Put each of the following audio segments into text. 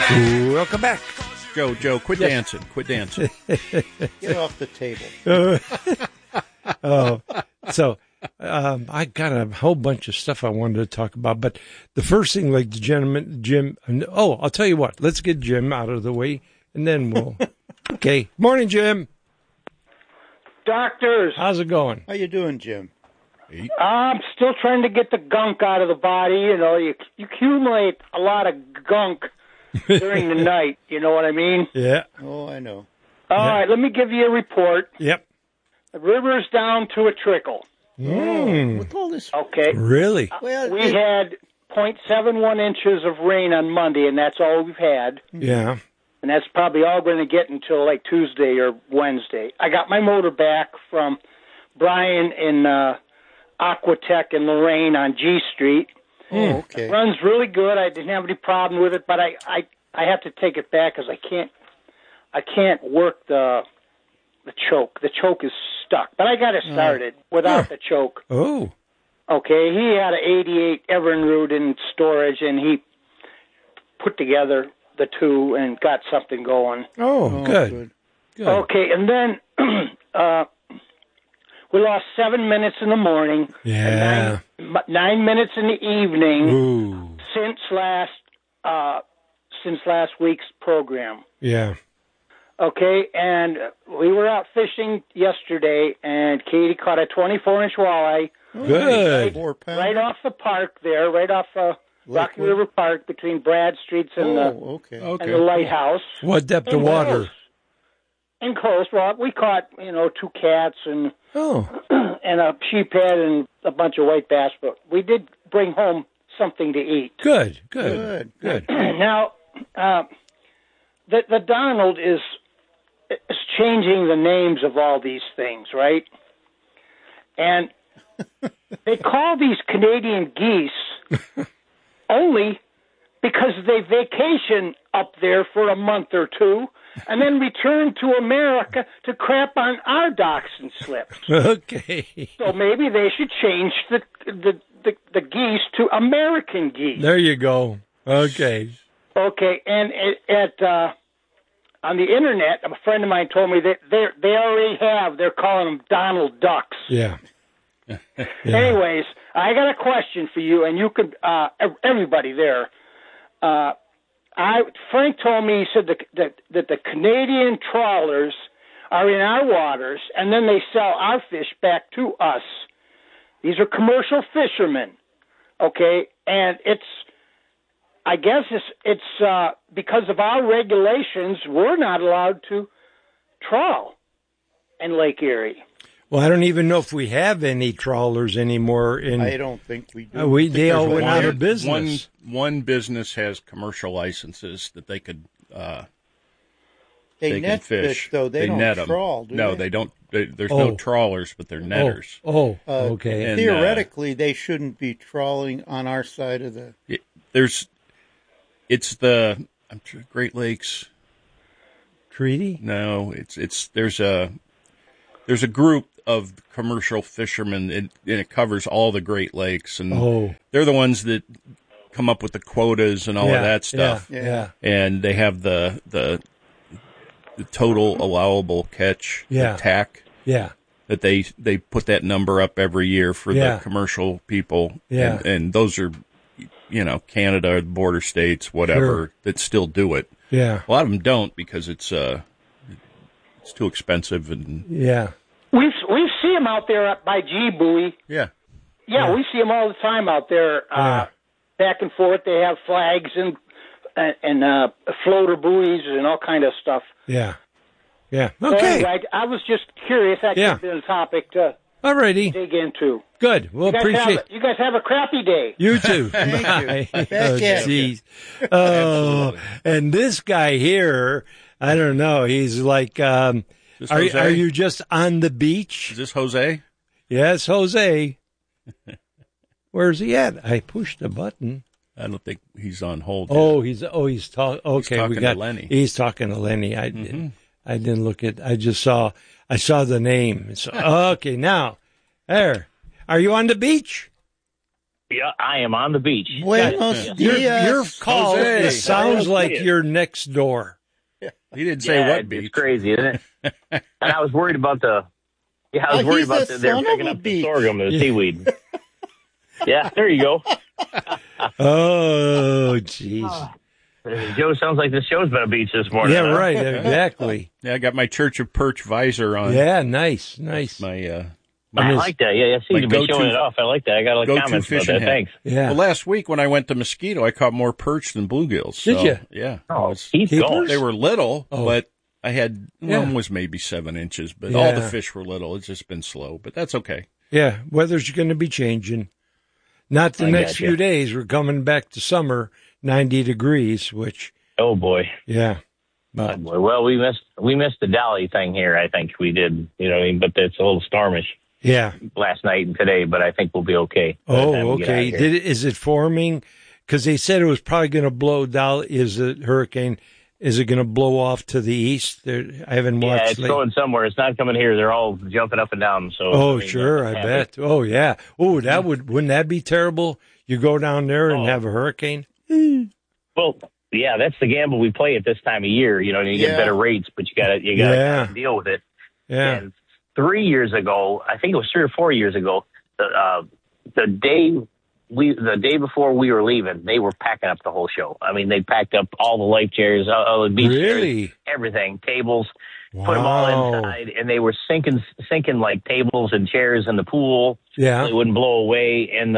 Welcome back. Joe, quit dancing. Quit dancing. Get off the table. I got a whole bunch of stuff I wanted to talk about, but the first thing, like the gentleman, Jim. Oh, I'll tell you what. Let's get Jim out of the way, and then we'll. Okay. Morning, Jim. Doctors. How's it going? How you doing, Jim? I'm still trying to get the gunk out of the body. You know, you accumulate a lot of gunk during the night. You know what I mean? Yeah. Oh, I know. All right, let me give you a report. Yep. The river's down to a trickle. With all this, Okay. Really? well, We had 0.71 inches of rain on Monday, and that's all we've had. Yeah. And that's probably all we're going to get until like Tuesday or Wednesday. I got my motor back from Brian in Aquatech in Lorraine on G Street. oh, okay. It runs really good. I didn't have any problem with it, but I have to take it back because I can't work the choke. The choke is stuck, but I got it started without the choke. Oh. Okay, he had an 88 Evinrude in storage, and he put together the two and got something going. Oh, good. Good. Okay, and then we lost 7 minutes in the morning. Yeah. And 9 minutes in the evening Ooh. since last week's program. Yeah. Okay, and we were out fishing yesterday, and Katie caught a 24-inch walleye Good. 4 pounds. right off the park there, right off Rocky River Park between Brad Streets and okay. and the lighthouse. What depth of And water? close. And close. Well, we caught, 2 cats and Oh. and a sheephead and a bunch of white bass, but we did bring home something to eat. Good. Now, the Donald is changing the names of all these things, right? And they call these Canadian geese only because they vacation up there for a month or two and then return to America to crap on our docks and slips. Okay. So maybe they should change the geese to American geese. There you go. Okay. Okay, and on the internet, a friend of mine told me that they already have. They're calling them Donald Ducks. Yeah. Anyways, I got a question for you, and you could everybody there. Frank told me, he said that the Canadian trawlers are in our waters, and then they sell our fish back to us. These are commercial fishermen, okay? And I guess it's because of our regulations, we're not allowed to trawl in Lake Erie. Well, I don't even know if we have any trawlers anymore. I don't think we do. They all went out of business. One business has commercial licenses that they could They can net fish. though. They don't net 'em. trawl, do No, they? they don't. There's no trawlers, but they're netters. Okay. And, theoretically, they shouldn't be trawling on our side of the... It's the Great Lakes Treaty? No, there's a group of commercial fishermen, and it covers all the Great Lakes, and they're the ones that come up with the quotas and all of that stuff. Yeah. And they have the total allowable catch, the TAC. Yeah. That they put that number up every year for the commercial people. Yeah. And those are, Canada, the border states, whatever, that still do it. Yeah. A lot of them don't because it's too expensive and We see them out there by G Buoy. Yeah, we see them all the time out there, back and forth. They have flags and floater buoys and all kind of stuff. Yeah. Okay. So anyway, I was just curious. That could have been a topic to dig into. Good. We'll appreciate you guys have a crappy day. You too. Thank Bye. you. Back at you. Oh, and this guy here, I don't know. He's like, are you just on the beach? Is this Jose? Yes, Jose. Where's he at? I pushed a button. I don't think he's on hold. He's talking. Okay, he's talking to Lenny. He's talking to Lenny. I didn't look at. I saw the name. So, okay, now there. Are you on the beach? Yeah, I am on the beach. Buenos dias. Your call Jose. sounds like you're next door. He didn't say what beach. It's crazy, isn't it? And I was worried about they're he's a they're son picking of a up the beach. sorghum, the seaweed. Yeah, there you go. Oh, jeez. Joe, sounds like the show's been a beach this morning. Yeah, huh? right. Exactly. Yeah, I got my Church of Perch visor on. Yeah, nice. My I like that. Yeah, I see my you've been go-to- showing it off. I like that. I got a lot of go-to comments about fishing that. hat. Thanks. Yeah. Well, last week when I went to Mosquito, I caught more perch than bluegills. Did so, you? Yeah. Oh, It's- keep Keepers? going. They were little, Oh. but I had Yeah. one was maybe 7 inches, but Yeah. all the fish were little. It's just been slow, but that's okay. Yeah, weather's going to be changing. Not the I next gotcha. few days. We're coming back to summer, 90 degrees, which, Oh boy. yeah. But, Well, we missed the Dolly thing here. I think we did. You know, what I mean? But it's a little stormish yeah. last night and today. But I think we'll be okay. by the time Oh, we get out okay. of here. Is it forming? Because they said it was probably going to blow down. Is the hurricane? Is it going to blow off to the east? I haven't watched. Yeah, it's going somewhere. It's not coming here. They're all jumping up and down. So. Oh, I mean, sure. I happy. bet. Oh, yeah. Oh, wouldn't that be terrible? You go down there and have a hurricane? Well, yeah, that's the gamble we play at this time of year. You know, you get Yeah. better rates, but you got Yeah. to deal with it. Yeah. And 3 years ago, I think it was 3 or 4 years ago, the day before we were leaving, they were packing up the whole show. I mean, they packed up all the life chairs, all the beach Really? chairs, everything, tables, put them all inside, and they were sinking like tables and chairs in the pool. Yeah. They wouldn't blow away, and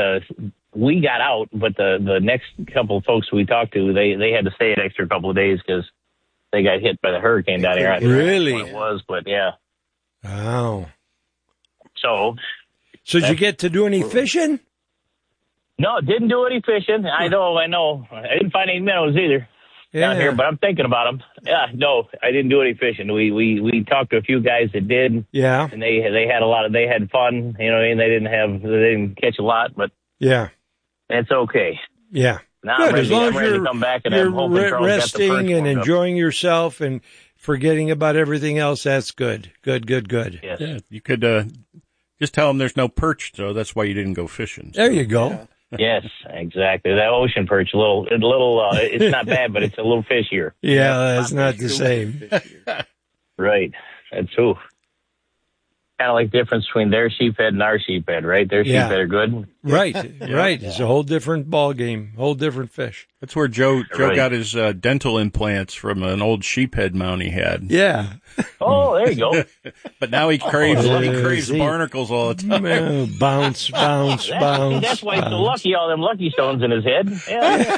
we got out, but the next couple of folks we talked to, they had to stay an extra couple of days because they got hit by the hurricane down here. I don't know Really? what it was, but yeah. Wow. So So did you get to do any fishing? no, didn't do any fishing. I know. I didn't find any minnows either down here, but I'm thinking about them. Yeah, no, I didn't do any fishing. We talked to a few guys that did, Yeah. and they had they had fun. You know, what I mean, they didn't catch a lot, but Yeah. it's okay. Yeah. Now Good. I'm ready, As long I'm as ready to you're, come back, and you're I'm hoping Charles got the perch resting and warmed up. enjoying yourself and forgetting about everything else, that's good. Good. Yes. Yeah, you could just tell them there's no perch, so that's why you didn't go fishing. There you go. Yes, exactly. That ocean perch, it's not bad, but it's a little fishier. Yeah, that's not the same. Right. That's who. Kind of like the difference between their sheephead and our sheephead, right? Their Yeah. sheephead are good. Right. Right. It's a whole different ball game, whole different fish. That's where Joe Right. got his dental implants from an old sheephead mount he had. Yeah. Oh, there you go. But now he craves see. barnacles all the time. Bounce. That's why he's so lucky, all them lucky stones in his head. Yeah.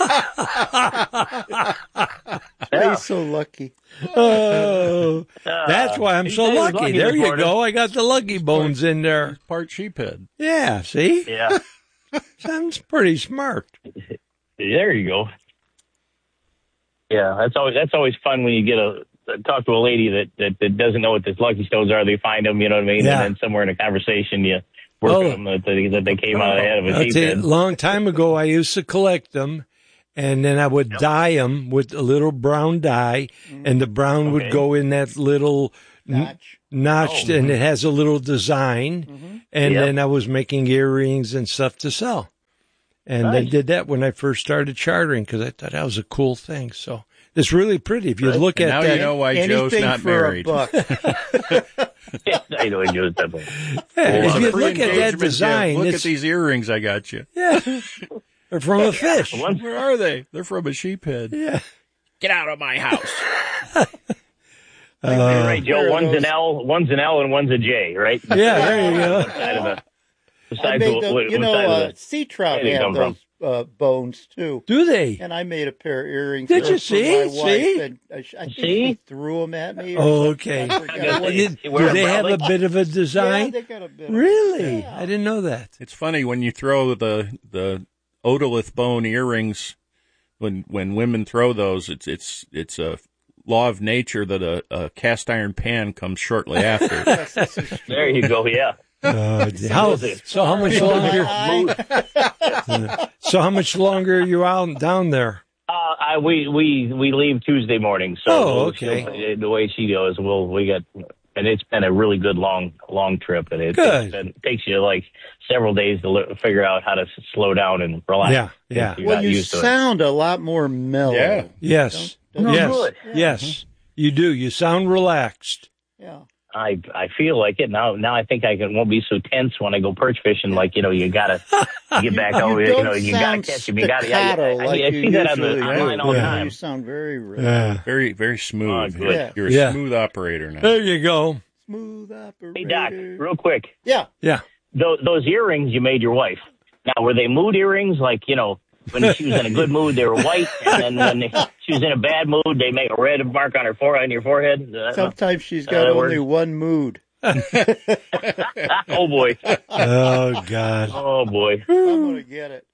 He's so lucky. Oh, that's why I'm he so said he was lucky. lucky There this you morning. go. I got the lucky bones in there. Part sheephead. Yeah. See? Yeah. Sounds pretty smart. There you go. Yeah, that's always fun when you get talk to a lady that doesn't know what the lucky stones are. They find them, you know what I mean? Yeah. And then somewhere in a conversation, you work on them that they came out ahead of a I'll tell you, a sheephead. long time ago, I used to collect them, and then I would dye them with a little brown dye, and the brown would Okay. go in that little Notch. notched, and it has a little design. And Yep. then I was making earrings and stuff to sell. And I Nice. did that when I first started chartering because I thought that was a cool thing. So it's really pretty. If you look And at now that, you know why Joe's Anything not for married. a buck. I know you that way. if you look at that Pre-engagement design, gift. Look it's at these earrings I got you. yeah, they're from a fish. Where are they? They're from a sheephead. Yeah. Get out of my house. Right, Joe. There One's goes- an L, and one's a J, right? Yeah, there you go. Side of the, I besides made what the, side of the, sea trout where they have come those bones too. Do they? And I made a pair of earrings. Did for- you for see? my wife, See? and I think See? she threw them at me. or Oh, something. okay. I forgot what- Did- Do wear they them have a proudly? bit of a Yeah, design? they got a bit. of- Really? Yeah. I didn't know that. It's funny when you throw the otolith bone earrings. When women throw those, it's a law of nature that a cast iron pan comes shortly after. Yes, this is There you go. Yeah. So how much longer? So how much longer are you out down there? We leave Tuesday morning. So Oh, okay. the way she goes, we got and it's been a really good long trip, and it takes you like several days to figure out how to slow down and relax. Yeah. Well, you sound a lot more mellow. Yeah. Yes. Yes. You do. You sound relaxed. Yeah. I feel like it now. Now I think won't be so tense when I go perch fishing. Like, you gotta get back over. You gotta catch him. You gotta. I see that on the online all the time. You sound very relaxed. Very, very smooth. Good. You're a smooth operator now. There you go. Smooth operator. Hey Doc, real quick. Yeah. Those earrings you made your wife. Now were they mood earrings? Like, when she was in a good mood, they were white, and then when she was in a bad mood, they make a red mark on her forehead, on your forehead. Sometimes she's got only one mood. Oh boy! Oh God! Oh boy! I'm gonna get it.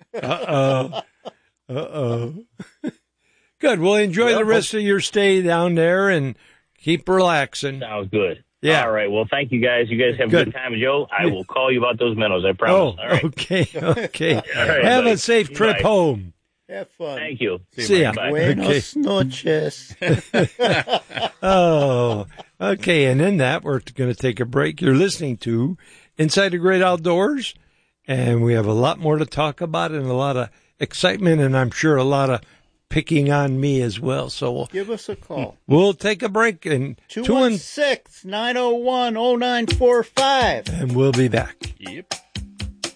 Uh-oh. Good. Well, enjoy the rest of your stay down there and keep relaxing. Sounds good. Yeah. All right. Well, thank you guys. You guys have a good time, Joe. I will call you about those minnows. I promise. Oh, all right. Okay. All right, Have buddy. a safe trip home. Have fun. Thank you. See ya. Bye. Buenos noches. Oh, okay. And in that, we're going to take a break. You're listening to Inside the Great Outdoors, and we have a lot more to talk about and a lot of excitement, and I'm sure a lot of picking on me as well. So give us a call. We'll take a break and 216-901-0945. And we'll be back. Yep.